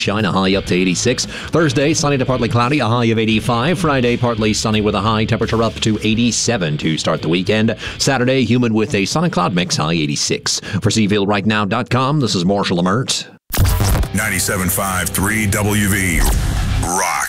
Shine, a high up to 86. Thursday, sunny to partly cloudy, a high of 85. Friday, partly sunny with a high temperature up to 87 to start the weekend. Saturday, humid with a sun and cloud mix, high 86. For CVilleRightNow.com, this is Marshall Lamert. 97.5 3 WV. Rock.